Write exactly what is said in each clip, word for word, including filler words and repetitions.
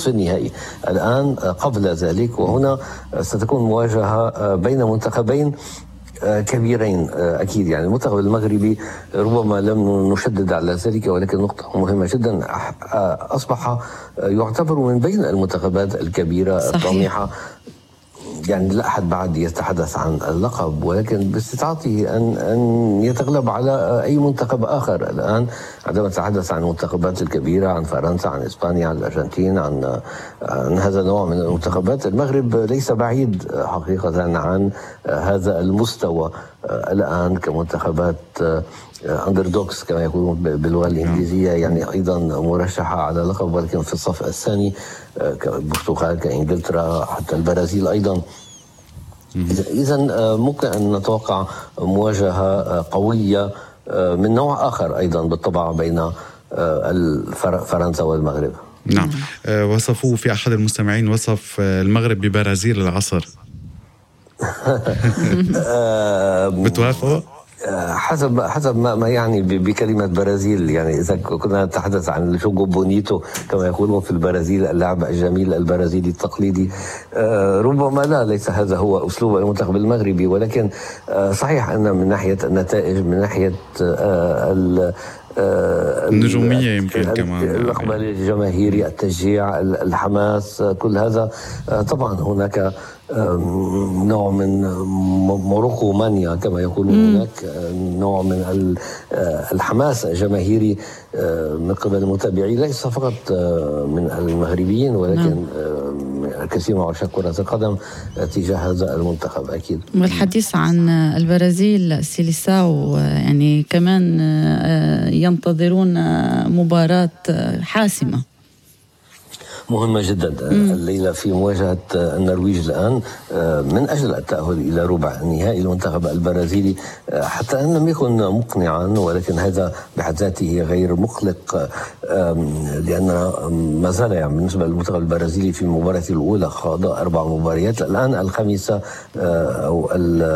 نصف النهائي الآن قبل ذلك، وهنا ستكون مواجهة بين منتخبين كبيرين أكيد. يعني المنتخب المغربي ربما لم نشدد على ذلك، ولكن نقطة مهمة جدا، أصبح يعتبر من بين المنتخبات الكبيرة الطامحة. يعني لا أحد بعد يتحدث عن اللقب، ولكن باستطاعته أن أن يتغلب على أي منتخب آخر. الآن عندما نتحدث عن المنتخبات الكبيرة، عن فرنسا، عن إسبانيا، عن الأرجنتين، عن عن هذا النوع من المنتخبات، المغرب ليس بعيد حقيقة عن هذا المستوى الآن كمنتخبات أندردوكس كما يقولون باللغة الإنجليزية، يعني أيضا مرشحة على لقب، ولكن في الصف الثاني كالبرتغال، كإنجلترا، حتى البرازيل أيضا. إذا ممكن أن نتوقع مواجهة قوية من نوع آخر أيضا بالطبع بين فرنسا والمغرب. نعم. وصفوه في أحد المستمعين، وصف المغرب ببرازيل العصر. بتوافقوا؟ حسب حسب ما, ما يعني بكلمة برازيل. يعني إذا كنا نتحدث عن جوجو بونيتو كما يقولون في البرازيل، اللعب الجميل البرازيلي التقليدي، ربما لا، ليس هذا هو أسلوب المنتخب المغربي. ولكن صحيح أن من ناحية النتائج، من ناحية النجومية يمكن كمان، الإقبال الجماهيري، التشجيع، الحماس، كل هذا طبعا هناك نوع من موروكو مانيا كما يقولون هناك، نوع من الحماس الجماهيري من قبل المتابعين، ليس فقط من المغربيين ولكن الكثير من عشاق كرة القدم تجاه هذا المنتخب أكيد. والحديث عن البرازيل، سيليساو يعني كمان ينتظرون مباراة حاسمة مهمة جدا الليلة في مواجهة النرويج الآن من أجل التأهل إلى ربع النهائي. المنتخب البرازيلي حتى أن لم يكن مقنعا، ولكن هذا بحد ذاته غير مقلق، لأن ما زال يعني بالنسبة للمنتخب البرازيلي في المباراة الأولى خاض أربع مباريات. الآن الخامسة أو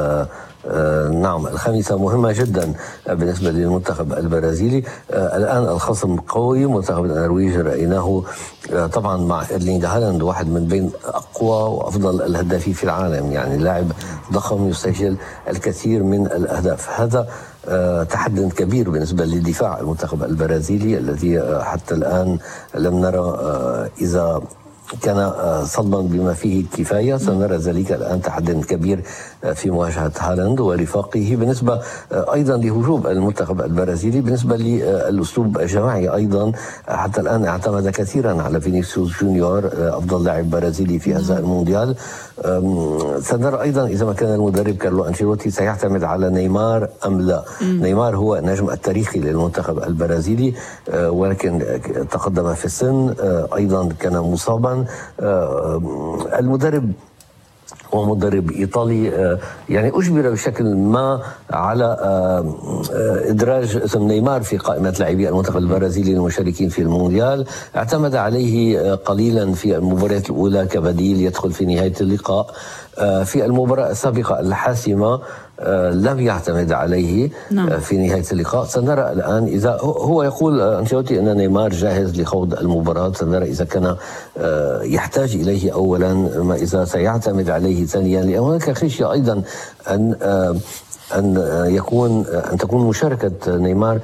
آه نعم الخامسة مهمة جدا بالنسبة للمنتخب البرازيلي. آه الآن الخصم قوي، منتخب النرويج رأيناه آه طبعا مع إيرلينغ هالاند، واحد من بين أقوى وأفضل الهدافين في العالم، يعني لاعب ضخم يسجل الكثير من الأهداف. هذا آه تحدي كبير بالنسبة لدفاع المنتخب البرازيلي الذي آه حتى الآن لم نرى آه إذا كان صلبا بما فيه الكفاية. سنرى ذلك الآن تحدي كبير في مواجهة هالاند ورفاقه. بالنسبة أيضا لهجوم المنتخب البرازيلي، بالنسبة للأسلوب الجماعي أيضا حتى الآن اعتمد كثيرا على فينيسيوس جونيور أفضل لاعب برازيلي في هذا المونديال. سنرى أيضا إذا ما كان المدرب كارلو أنشيلوتي سيعتمد على نيمار أم لا. نيمار هو النجم التاريخي للمنتخب البرازيلي، ولكن تقدم في السن، أيضا كان مصابا. المدرب ومدرب إيطالي يعني أجبر بشكل ما على إدراج اسم نيمار في قائمة لاعبي المنتخب البرازيلي المشاركين في المونديال. اعتمد عليه قليلا في المباريات الأولى كبديل يدخل في نهاية اللقاء. في المباراة السابقة الحاسمة لم يعتمد عليه نعم. في نهاية اللقاء. سنرى الآن إذا هو يقول أنشيلوتي أن نيمار جاهز لخوض المباراة. سنرى إذا كان يحتاج إليه أولا، ما إذا سيعتمد عليه ثانيا، لأن هناك خشية أيضا أن أن يكون أن تكون مشاركة نيمار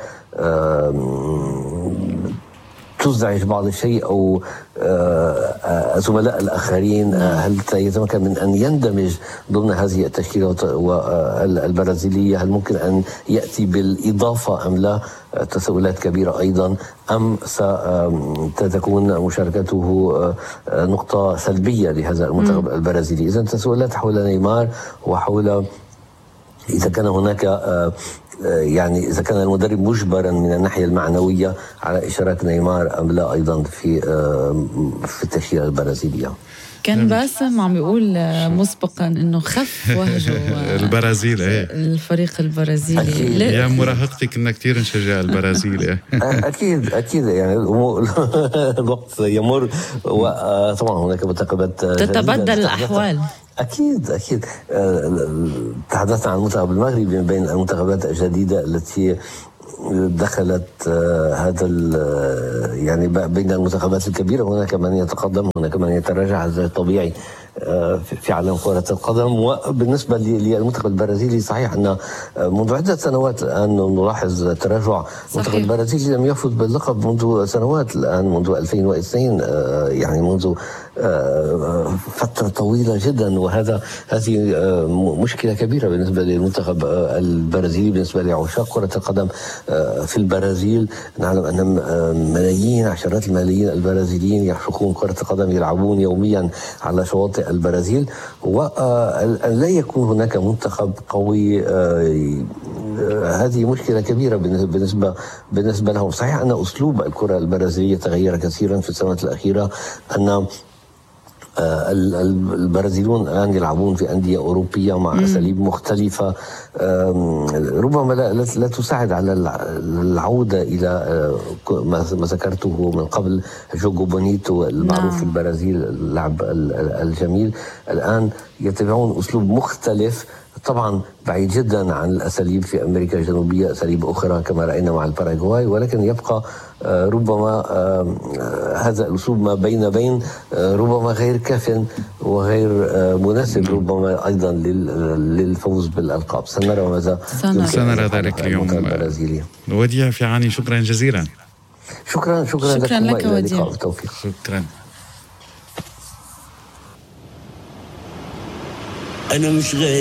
تزعج بعض الشيء أو الزملاء الآخرين. هل سيتمكن من أن يندمج ضمن هذه التشكيلة البرازيلية؟ هل ممكن أن يأتي بالإضافة أم لا؟ تساؤلات كبيرة أيضا. أم ستكون مشاركته نقطة سلبية لهذا المنتخب البرازيلي؟ إذن تساؤلات حول نيمار وحول إذا كان هناك يعني إذا كان المدرب مجبرا من الناحية المعنوية على إشراك نيمار أم لا أيضا في في التشكيلة البرازيلية. كان باسم عم يقول مسبقا انه خف وهجه البرازيل ايه الفريق البرازيلي. يا مراهقتي كنا كثير نشجع البرازيل. اكيد اكيد يعني الوقت يمر وطبعا هناك منتخبات تتبدل الاحوال. أكيد أكيد تحدثنا عن المنتخب المغربي من بين المنتخبات الجديدة التي دخلت هذا يعني بين المنتخبات الكبيرة، هناك من يتقدم هناك من يتراجع، هذا طبيعي في عالم كرة القدم. وبالنسبة للمنتخب البرازيلي صحيح أن منذ عدة سنوات الآن نلاحظ تراجع. المنتخب البرازيلي لم يفز باللقب منذ سنوات الآن، منذ ألفين واثنين، يعني منذ فترة طويلة جدا، وهذا هذه مشكلة كبيرة بالنسبة للمنتخب البرازيلي، بالنسبة لعشاق كرة القدم في البرازيل. نعلم أن ملايين عشرات الملايين البرازيليين يعشقون كرة القدم، يلعبون يوميا على شواطئ البرازيل، ولا يكون هناك منتخب قوي هذه مشكلة كبيرة بالنسبة بالنسبة لهم. صحيح أن أسلوب الكرة البرازيلية تغير كثيرا في السنوات الأخيرة، أن البرازيليون الآن يلعبون في أندية أوروبية مع أساليب مختلفة، ربما لا, لا تساعد على العودة إلى ما ذكرته من قبل، جوجو بونيتو المعروف في البرازيل، اللعب الجميل. الآن يتبعون أسلوب مختلف طبعا بعيد جدا عن الأساليب في أمريكا الجنوبية، أساليب أخرى كما رأينا مع الباراغواي، ولكن يبقى ربما هذا الأسلوب ما بين بين ربما غير كاف وغير مناسب ربما أيضا للفوز بالألقاب. سنرى ماذا سنرى ذلك اليوم. وديع فيعاني، شكرا جزيلا. شكرا شكرا, شكرا لكم، لك وإلى وديع. اللقاء والتوفيق. شكرا. أنا مش غالي